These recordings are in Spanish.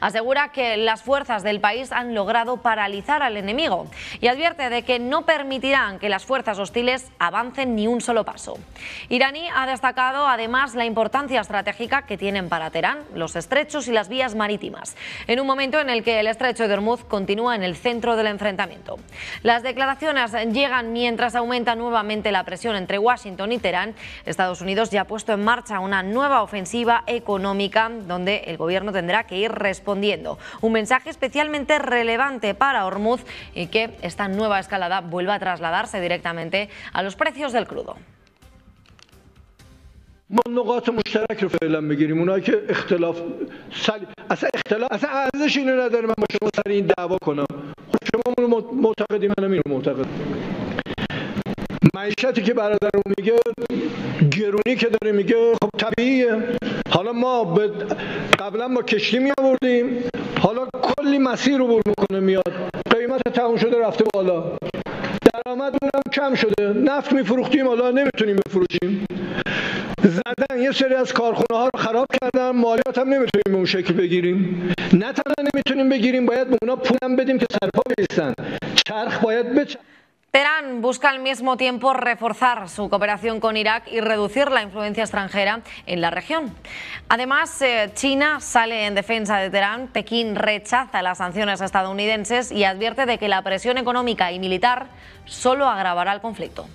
Asegura que las fuerzas del país han logrado paralizar al enemigo y advierte de que no permitirán que las fuerzas hostiles avancen ni un solo paso. Iraní ha destacado además la importancia estratégica que tienen para Teherán los estrechos y las vías marítimas, en un momento en el que el estrecho de Hormuz continúa en el centro del enfrentamiento. Las declaraciones llegan mientras aumenta nuevamente la presión entre Washington y Teherán. Estados Unidos ya ha puesto en marcha una nueva ofensiva económica donde el gobierno tendrá que ir respondiendo. Un mensaje especialmente relevante para Hormuz y que esta nueva escalada vuelva a trasladarse directamente a los precios del crudo. ما نقاط مشترک رو فعلا بگیریم اونایی که اختلاف اصلا ارزش اینو نداره من با شما سر این دعوا کنم خب شما معتقدی منم اینو معتقد معیشتی که برادرم میگه گرونی که داره میگه خب طبیعیه حالا ما قبلا با کشتی می آوردیم حالا کلی مسیر رو میکنه میاد قیمت تموم شده رفته بالا درآمدمون کم شده نفت میفروختیم حالا نمیتونیم بفروشیم زدن یه سری از کارخونه ها رو خراب کردن مالیات هم نمیتونیم به اون شکل بگیریم نه تنها نمیتونیم بگیریم باید به اونا پولم بدیم که سرپا بیستن چرخ باید بچرخه. Teherán busca al mismo tiempo reforzar su cooperación con Irak y reducir la influencia extranjera en la región. Además, China sale en defensa de Teherán, Pekín rechaza las sanciones estadounidenses y advierte de que la presión económica y militar solo agravará el conflicto.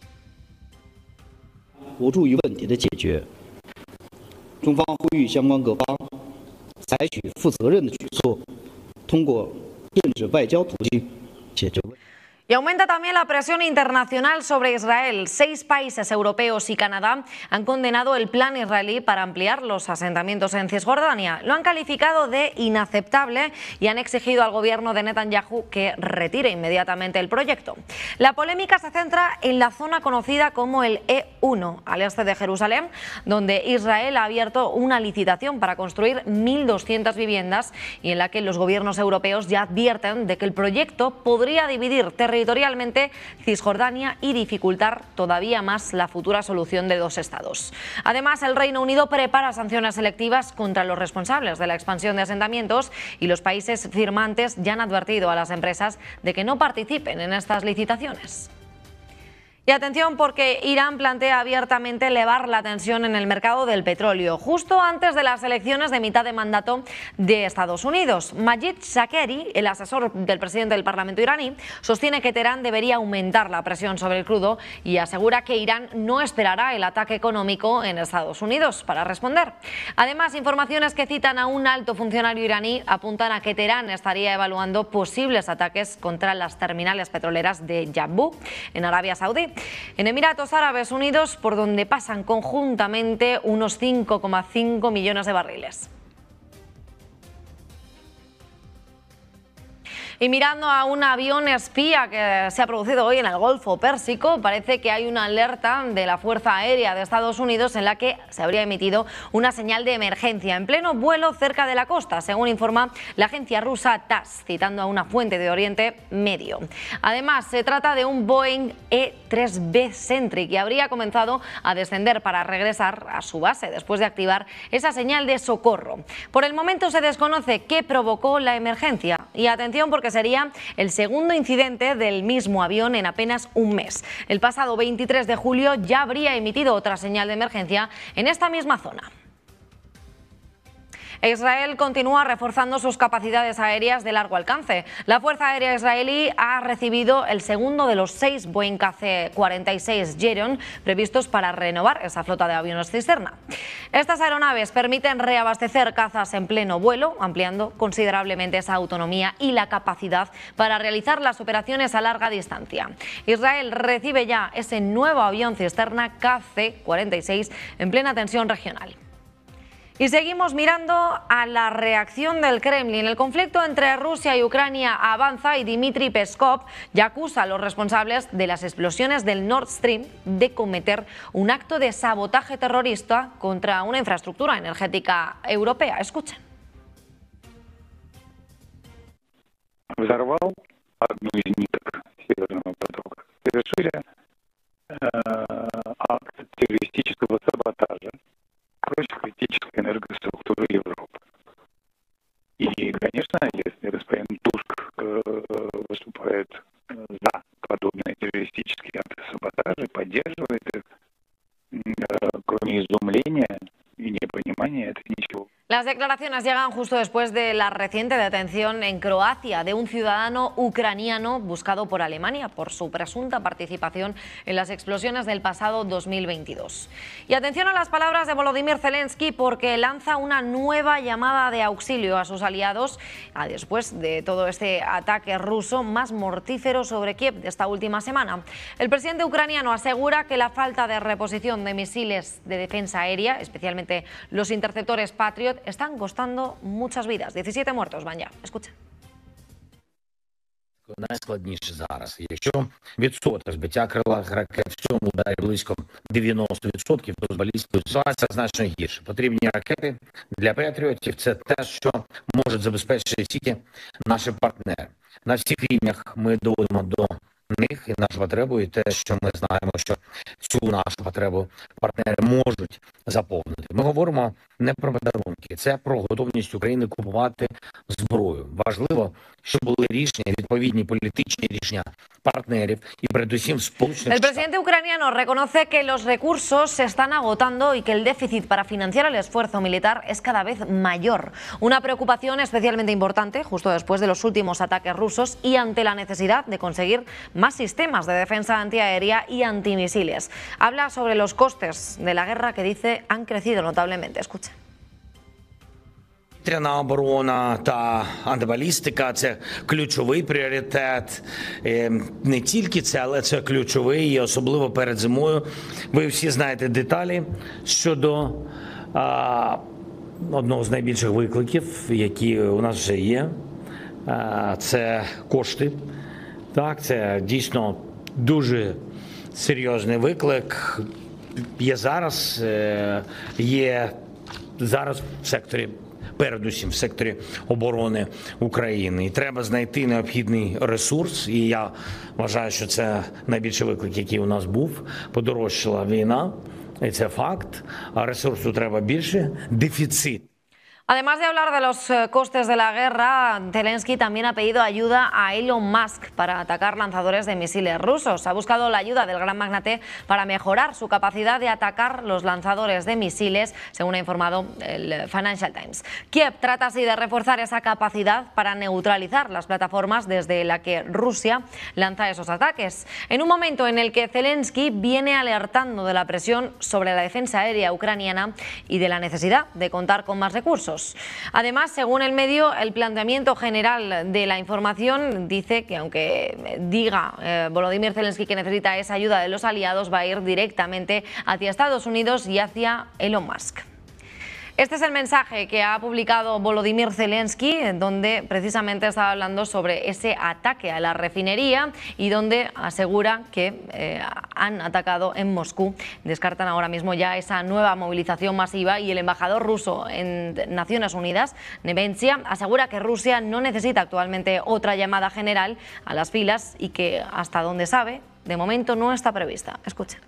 无助于问题的解决，中方呼吁相关各方采取负责任的举措，通过政治外交途径解决问题。 Y aumenta también la presión internacional sobre Israel. 6 países europeos y Canadá han condenado el plan israelí para ampliar los asentamientos en Cisjordania. Lo han calificado de inaceptable y han exigido al gobierno de Netanyahu que retire inmediatamente el proyecto. La polémica se centra en la zona conocida como el E1, al este de Jerusalén, donde Israel ha abierto una licitación para construir 1.200 viviendas y en la que los gobiernos europeos ya advierten de que el proyecto podría dividir territorialmente Cisjordania y dificultar todavía más la futura solución de 2 estados. Además, el Reino Unido prepara sanciones selectivas contra los responsables de la expansión de asentamientos y los países firmantes ya han advertido a las empresas de que no participen en estas licitaciones. Y atención porque Irán plantea abiertamente elevar la tensión en el mercado del petróleo, justo antes de las elecciones de mitad de mandato de Estados Unidos. Majid Shakeri, el asesor del presidente del Parlamento iraní, sostiene que Teherán debería aumentar la presión sobre el crudo y asegura que Irán no esperará el ataque económico en Estados Unidos para responder. Además, informaciones que citan a un alto funcionario iraní apuntan a que Teherán estaría evaluando posibles ataques contra las terminales petroleras de Yanbu, en Arabia Saudí. En Emiratos Árabes Unidos, por donde pasan conjuntamente unos 5,5 millones de barriles. Y mirando a un avión espía que se ha producido hoy en el Golfo Pérsico, parece que hay una alerta de la Fuerza Aérea de Estados Unidos en la que se habría emitido una señal de emergencia en pleno vuelo cerca de la costa, según informa la agencia rusa TASS, citando a una fuente de Oriente Medio. Además, se trata de un Boeing E-3B Sentry que habría comenzado a descender para regresar a su base después de activar esa señal de socorro. Por el momento se desconoce qué provocó la emergencia y atención porque sería el segundo incidente del mismo avión en apenas un mes. El pasado 23 de julio ya habría emitido otra señal de emergencia en esta misma zona. Israel continúa reforzando sus capacidades aéreas de largo alcance. La Fuerza Aérea israelí ha recibido el segundo de los 6 Boeing KC-46 Geron previstos para renovar esa flota de aviones cisterna. Estas aeronaves permiten reabastecer cazas en pleno vuelo, ampliando considerablemente esa autonomía y la capacidad para realizar las operaciones a larga distancia. Israel recibe ya ese nuevo avión cisterna KC-46 en plena tensión regional. Y seguimos mirando a la reacción del Kremlin. El conflicto entre Rusia y Ucrania avanza y Dmitry Peskov ya acusa a los responsables de las explosiones del Nord Stream de cometer un acto de sabotaje terrorista contra una infraestructura energética europea. Escuchen. Взорвал одну из ниток Северного потока, совершили акт террористического саботажа против критической энергоструктуры Европы. И, конечно, если господин Туск выступает за подобные террористические акты саботажа, поддерживает их, кроме изумления y непонимания, это ничего. Las declaraciones llegan justo después de la reciente detención en Croacia de un ciudadano ucraniano buscado por Alemania por su presunta participación en las explosiones del pasado 2022. Y atención a las palabras de Volodymyr Zelensky, porque lanza una nueva llamada de auxilio a sus aliados después de todo este ataque ruso más mortífero sobre Kiev de esta última semana. El presidente ucraniano asegura que la falta de reposición de misiles de defensa aérea, especialmente los interceptores Patriot, están costando muchas vidas. 17 muertos van ya. Escucha. Найскладніше зараз. Якщо відсоток збиття крилатих ракет в цьому ударі близько 90%, то з балістикою ситуація значно гірше. Потрібні ракети для патріотів – це те, що можуть забезпечити тільки наші партнери. На всіх рівнях ми доводимо до них і нашу потребу, і те, що ми знаємо, що цю нашу потребу партнери можуть заповнити. Ми говоримо не про подарунки, це про готовність України купувати зброю. Важливо, щоб були рішення, відповідні політичні рішення партнерів і передусім Сполучених El presidente ucraniano reconoce que los recursos se están agotando y que el déficit para financiar el esfuerzo militar es cada vez mayor. Una preocupación especialmente importante justo después de los últimos ataques rusos y ante la necesidad de conseguir más sistemas de defensa antiaérea y antimisiles. Habla sobre los costes de la guerra que dice han crecido notablemente. Escucha. Повітряна оборона та антибалістика – це ключовий пріоритет. Не тільки це, але це ключовий, і особливо перед зимою. Ви всі знаєте деталі щодо одного з найбільших викликів, які у нас вже є. Це кошти. Так, це дійсно дуже серйозний виклик. Є зараз в секторі, передусім в секторі оборони України. І треба знайти необхідний ресурс. І я вважаю, що це найбільший виклик, який у нас був. Подорожчала війна, і це факт. А ресурсу треба більше. Дефіцит. Además de hablar de los costes de la guerra, Zelensky también ha pedido ayuda a Elon Musk para atacar lanzadores de misiles rusos. Ha buscado la ayuda del gran magnate para mejorar su capacidad de atacar los lanzadores de misiles, según ha informado el Financial Times. Kiev trata así de reforzar esa capacidad para neutralizar las plataformas desde las que Rusia lanza esos ataques. En un momento en el que Zelensky viene alertando de la presión sobre la defensa aérea ucraniana y de la necesidad de contar con más recursos. Además, según el medio, el planteamiento general de la información dice que aunque diga Volodymyr Zelensky que necesita esa ayuda de los aliados, va a ir directamente hacia Estados Unidos y hacia Elon Musk. Este es el mensaje que ha publicado Volodymyr Zelensky, donde precisamente estaba hablando sobre ese ataque a la refinería y donde asegura que han atacado en Moscú. Descartan ahora mismo ya esa nueva movilización masiva y el embajador ruso en Naciones Unidas, Nevensia, asegura que Rusia no necesita actualmente otra llamada general a las filas y que, hasta donde sabe, de momento no está prevista. Escuchen.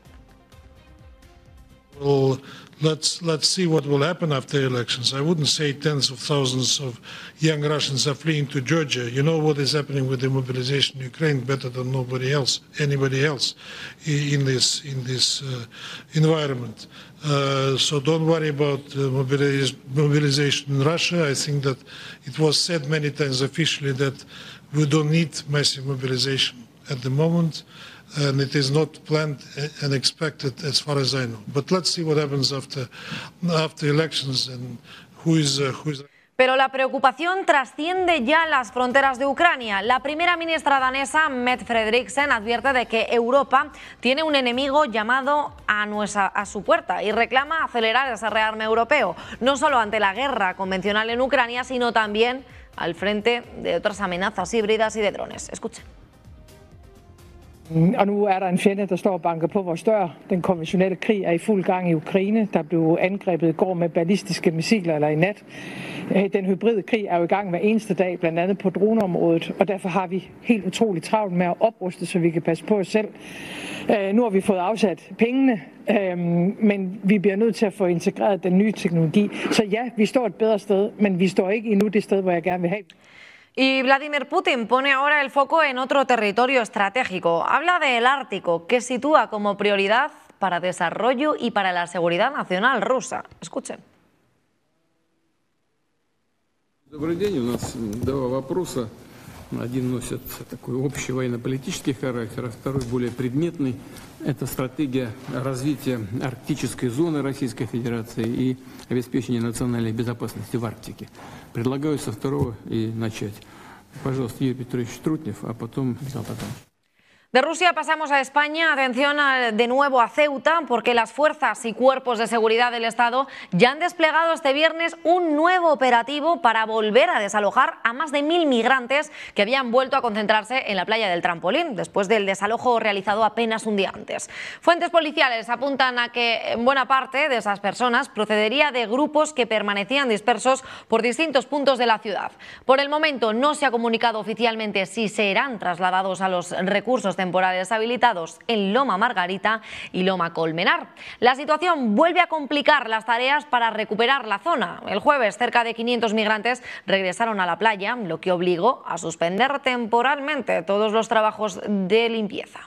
Well, let's see what will happen after the elections. I wouldn't say tens of thousands of young Russians are fleeing to Georgia. You know what is happening with the mobilization in Ukraine better than anybody else in this environment. So don't worry about mobilization in Russia. I think that it was said many times officially that we don't need massive mobilization at the moment. And it is not planned and expected as far as I know. But let's see what happens after elections and who is. Pero la preocupación trasciende ya las fronteras de Ucrania. La primera ministra danesa, Mette Frederiksen, advierte de que Europa tiene un enemigo llamado a su puerta y reclama acelerar ese rearme europeo, no solo ante la guerra convencional en Ucrania, sino también al frente de otras amenazas híbridas y de drones. Escuchen. Og nu der en fjende, der står og banker på vores dør. Den konventionelle krig i fuld gang i Ukraine. Der blev angrebet i går med ballistiske missiler, eller i nat. Den hybride krig jo i gang hver eneste dag, blandt andet på droneområdet. Og derfor har vi helt utroligt travlt med at opruste, så vi kan passe på os selv. Nu har vi fået afsat pengene, men vi bliver nødt til at få integreret den nye teknologi. Så ja, vi står et bedre sted, men vi står ikke endnu det sted, hvor jeg gerne vil have. Y Vladimir Putin pone ahora el foco en otro territorio estratégico. Habla del Ártico, que sitúa como prioridad para desarrollo y para la seguridad nacional rusa. Escuchen. Добрый день. У нас два вопроса. Один носит такой общий военно-политический характер, а второй более предметный. Это стратегия развития арктической зоны Российской Федерации и обеспечения национальной безопасности в Арктике. Предлагаю со второго и начать. Пожалуйста, Юрий Петрович Трутнев, а потом Михаил Татанович. De Rusia pasamos a España, atención de nuevo a Ceuta, porque las fuerzas y cuerpos de seguridad del Estado ya han desplegado este viernes un nuevo operativo para volver a desalojar a más de 1000 migrantes que habían vuelto a concentrarse en la playa del Trampolín, después del desalojo realizado apenas un día antes. Fuentes policiales apuntan a que buena parte de esas personas procedería de grupos que permanecían dispersos por distintos puntos de la ciudad. Por el momento no se ha comunicado oficialmente si serán trasladados a los recursos temporales habilitados en Loma Margarita y Loma Colmenar. La situación vuelve a complicar las tareas para recuperar la zona. El jueves, cerca de 500 migrantes regresaron a la playa, lo que obligó a suspender temporalmente todos los trabajos de limpieza.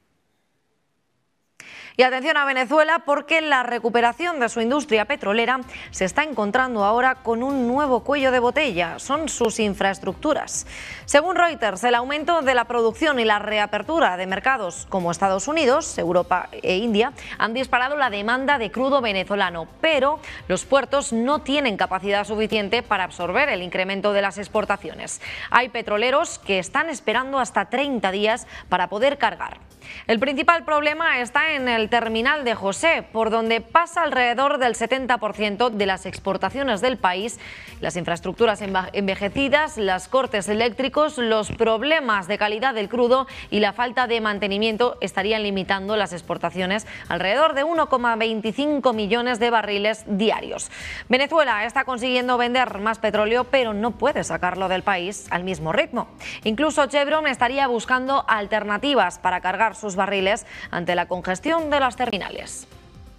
Y atención a Venezuela, porque la recuperación de su industria petrolera se está encontrando ahora con un nuevo cuello de botella. Son sus infraestructuras. Según Reuters, el aumento de la producción y la reapertura de mercados como Estados Unidos, Europa e India han disparado la demanda de crudo venezolano, pero los puertos no tienen capacidad suficiente para absorber el incremento de las exportaciones. Hay petroleros que están esperando hasta 30 días para poder cargar. El principal problema está en el terminal de José, por donde pasa alrededor del 70% de las exportaciones del país. Las infraestructuras envejecidas, los cortes eléctricos, los problemas de calidad del crudo y la falta de mantenimiento estarían limitando las exportaciones alrededor de 1,25 millones de barriles diarios. Venezuela está consiguiendo vender más petróleo, pero no puede sacarlo del país al mismo ritmo. Incluso Chevron estaría buscando alternativas para cargar sus barriles ante la congestión de las terminales.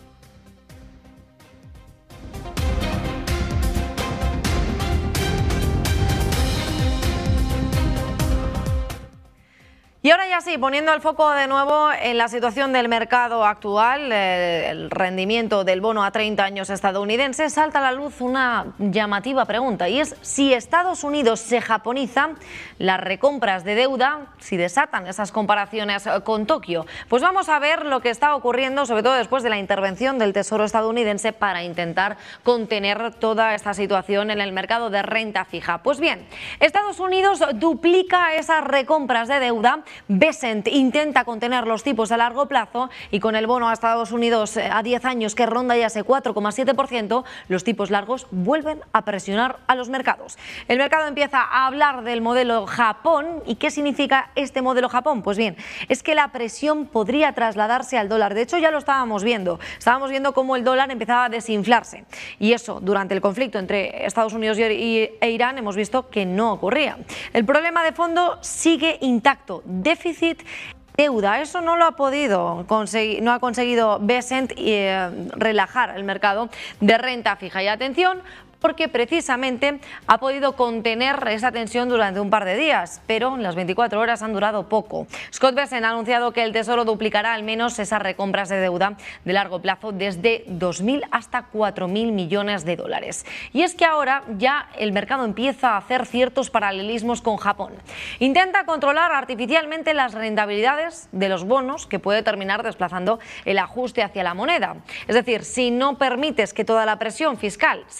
Y ahora ya sí, poniendo el foco de nuevo en la situación del mercado actual, el rendimiento del bono a 30 años estadounidense, salta a la luz una llamativa pregunta, y es si Estados Unidos se japoniza, las recompras de deuda, si desatan esas comparaciones con Tokio. Pues vamos a ver lo que está ocurriendo, sobre todo después de la intervención del Tesoro estadounidense para intentar contener toda esta situación en el mercado de renta fija. Pues bien, Estados Unidos duplica esas recompras de deuda. Bessent intenta contener los tipos a largo plazo y con el bono a Estados Unidos a 10 años que ronda ya ese 4,7%, los tipos largos vuelven a presionar a los mercados. El mercado empieza a hablar del modelo Japón. ¿Y qué significa este modelo Japón? Pues bien, es que la presión podría trasladarse al dólar. De hecho, ya lo estábamos viendo. Estábamos viendo cómo el dólar empezaba a desinflarse. Y eso, durante el conflicto entre Estados Unidos e Irán, hemos visto que no ocurría. El problema de fondo sigue intacto. Déficit, deuda. Eso no lo ha podido conseguir, no ha conseguido Bessent relajar el mercado de renta fija. Y atención, porque precisamente ha podido contener esa tensión durante un par de días, pero las 24 horas han durado poco. Scott Bessent ha anunciado que el Tesoro duplicará al menos esas recompras de deuda de largo plazo desde 2.000 hasta 4.000 millones de dólares. Y es que ahora ya el mercado empieza a hacer ciertos paralelismos con Japón. Intenta controlar artificialmente las rentabilidades de los bonos, que puede terminar desplazando el ajuste hacia la moneda. Es decir, si no permites que toda la presión fiscal se refleje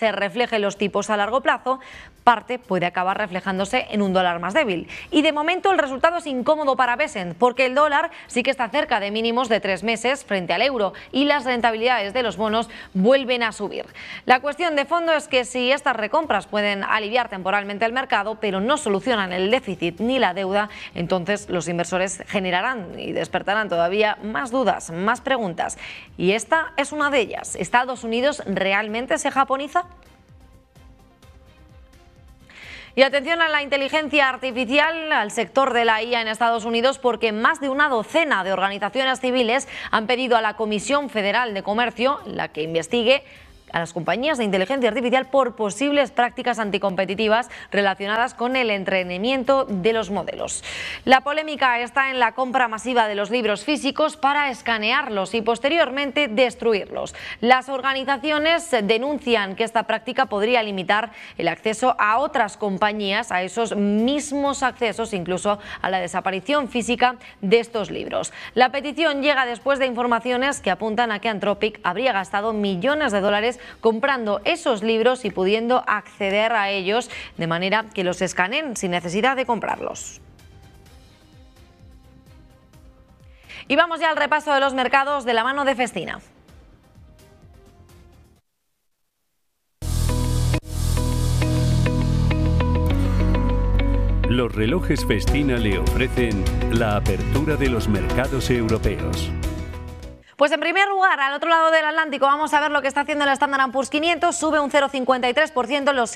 refleje los tipos a largo plazo, parte puede acabar reflejándose en un dólar más débil. Y de momento el resultado es incómodo para Bessent, porque el dólar sí que está cerca de mínimos de 3 meses frente al euro y las rentabilidades de los bonos vuelven a subir. La cuestión de fondo es que si estas recompras pueden aliviar temporalmente el mercado, pero no solucionan el déficit ni la deuda, entonces los inversores generarán y despertarán todavía más dudas, más preguntas. Y esta es una de ellas. ¿Estados Unidos realmente se japoniza? Y atención a la inteligencia artificial, al sector de la IA en Estados Unidos, porque más de una docena de organizaciones civiles han pedido a la Comisión Federal de Comercio la que investigue a las compañías de inteligencia artificial por posibles prácticas anticompetitivas relacionadas con el entrenamiento de los modelos. La polémica está en la compra masiva de los libros físicos para escanearlos y posteriormente destruirlos. Las organizaciones denuncian que esta práctica podría limitar el acceso a otras compañías a esos mismos accesos, incluso a la desaparición física de estos libros. La petición llega después de informaciones que apuntan a que Anthropic habría gastado millones de dólares comprando esos libros y pudiendo acceder a ellos de manera que los escaneen sin necesidad de comprarlos. Y vamos ya al repaso de los mercados de la mano de Festina. Los relojes Festina le ofrecen la apertura de los mercados europeos. Pues en primer lugar, al otro lado del Atlántico, vamos a ver lo que está haciendo el Standard & Poor's 500, sube un 0,53% en los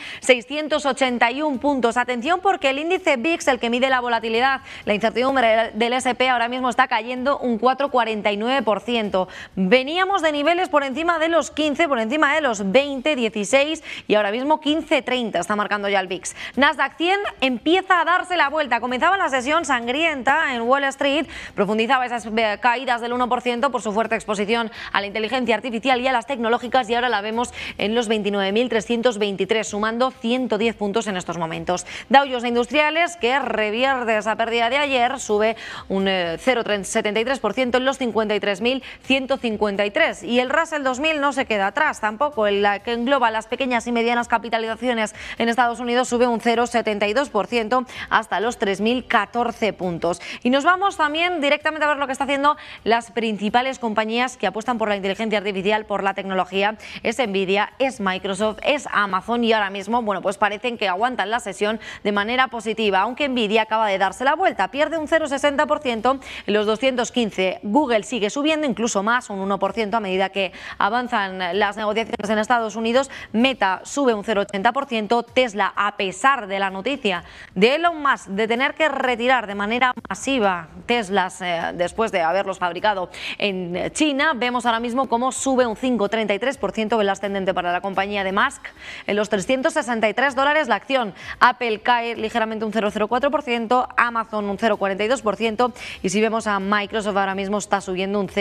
7.681 puntos. Atención porque el índice VIX, el que mide la volatilidad, la incertidumbre del S&P, ahora mismo está cayendo un 4,49%. Veníamos de niveles por encima de los 15, por encima de los 20, 16 y ahora mismo 15,30 está marcando ya el VIX. Nasdaq 100 empieza a darse la vuelta. Comenzaba la sesión sangrienta en Wall Street, profundizaba esas caídas del 1%, por su fuerte exposición a la inteligencia artificial y a las tecnológicas, y ahora la vemos en los 29.323, sumando 110 puntos en estos momentos. Dow Jones Industriales, que revierte esa pérdida de ayer, sube un 0,73% en los 53.153, y el Russell 2000 no se queda atrás tampoco, el que engloba las pequeñas y medianas capitalizaciones en Estados Unidos, sube un 0,72% hasta los 3.014 puntos. Y nos vamos también directamente a ver lo que está haciendo las principales compañías que apuestan por la inteligencia artificial, por la tecnología. Es Nvidia, es Microsoft, es Amazon, y ahora mismo, bueno, pues parecen que aguantan la sesión de manera positiva, aunque Nvidia acaba de darse la vuelta, pierde un 0,60% en los 215. Google sigue subiendo, incluso más, un 1% a medida que avanzan las negociaciones en Estados Unidos. Meta sube un 0,80%. Tesla, a pesar de la noticia de Elon Musk de tener que retirar de manera masiva Teslas después de haberlos fabricado en China, vemos ahora mismo cómo sube un 5,33%, el ascendente para la compañía de Musk, en los $363 la acción. Apple cae ligeramente un 0,04%, Amazon un 0,42%, y si vemos a Microsoft ahora mismo está subiendo un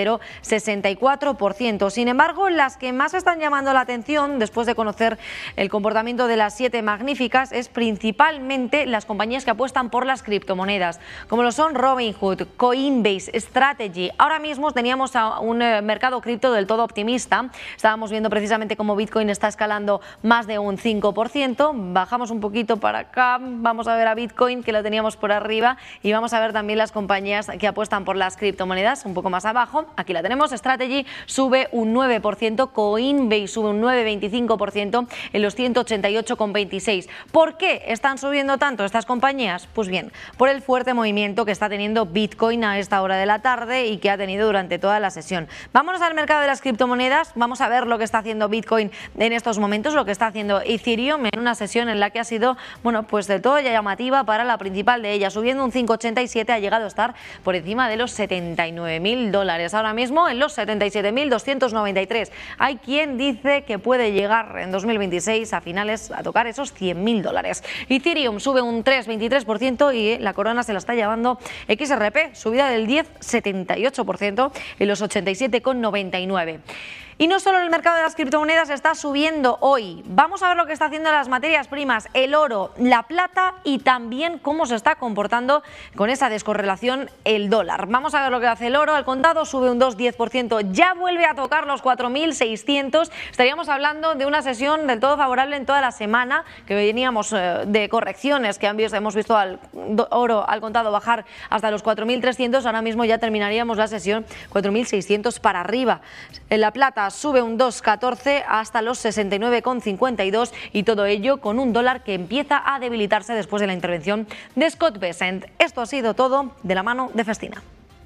0,64%. Sin embargo, las que más están llamando la atención después de conocer el comportamiento de las 7 magníficas es principalmente las compañías que apuestan por las criptomonedas, como lo son Robinhood, Coinbase, Strategy. Ahora mismo teníamos a un mercado cripto del todo optimista. Estábamos viendo precisamente cómo Bitcoin está escalando más de un 5%. Bajamos un poquito para acá, vamos a ver a Bitcoin, que lo teníamos por arriba, y vamos a ver también las compañías que apuestan por las criptomonedas un poco más abajo. Aquí la tenemos. Strategy sube un 9%, Coinbase sube un 9,25% en los 188,26. ¿Por qué están subiendo tanto estas compañías? Pues bien, por el fuerte movimiento que está teniendo Bitcoin a esta hora de la tarde y que ha tenido durante toda la sesión. Vámonos al mercado de las criptomonedas, vamos a ver lo que está haciendo Bitcoin en estos momentos, lo que está haciendo Ethereum en una sesión en la que ha sido, bueno, pues de todo ya llamativa para la principal de ellas, subiendo un 5,87, ha llegado a estar por encima de los $79.000, ahora mismo en los 77.293. Hay quien dice que puede llegar en 2026 a finales a tocar esos $100.000. Ethereum sube un 3,23% y la corona se la está llevando XRP, subida del 10,78% en los 87,99. Y no solo el mercado de las criptomonedas está subiendo hoy. Vamos a ver lo que está haciendo las materias primas, el oro, la plata y también cómo se está comportando con esa descorrelación el dólar. Vamos a ver lo que hace el oro. Al contado sube un 2,10%. Ya vuelve a tocar los 4.600. Estaríamos hablando de una sesión del todo favorable en toda la semana, que veníamos de correcciones que hemos visto al oro al contado bajar hasta los 4.300. Ahora mismo ya terminaríamos la sesión 4.600 para arriba. En la plata sube un 2,14 hasta los 69,52 y todo ello con un dólar que empieza a debilitarse después de la intervención de Scott Bessent. Esto ha sido todo de la mano de Festina.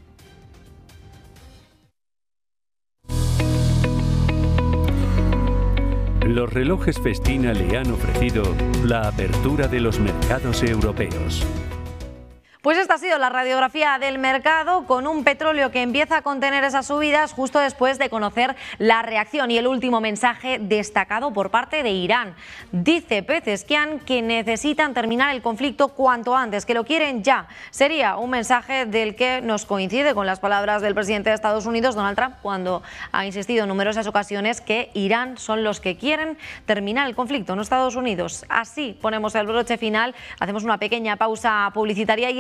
Los relojes Festina le han ofrecido la apertura de los mercados europeos. Pues esta ha sido la radiografía del mercado, con un petróleo que empieza a contener esas subidas justo después de conocer la reacción y el último mensaje destacado por parte de Irán. Dice Pezeshkian que necesitan terminar el conflicto cuanto antes, que lo quieren ya. Sería un mensaje del que nos coincide con las palabras del presidente de Estados Unidos, Donald Trump, cuando ha insistido en numerosas ocasiones que Irán son los que quieren terminar el conflicto, no Estados Unidos. Así ponemos el broche final, hacemos una pequeña pausa publicitaria y